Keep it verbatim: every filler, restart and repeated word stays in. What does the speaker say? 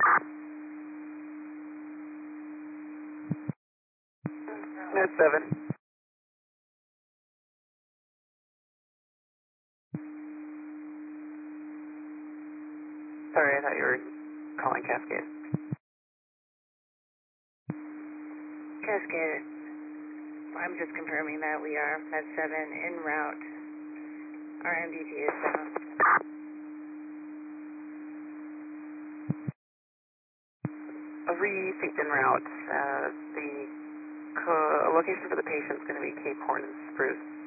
Med seven. Sorry, I thought you were calling Cascade. Cascade, I'm just confirming that we are Med seven en route. Our M D T is down. A received en route. Uh, the co- location for the patient is going to be Cape Horn and Spruce.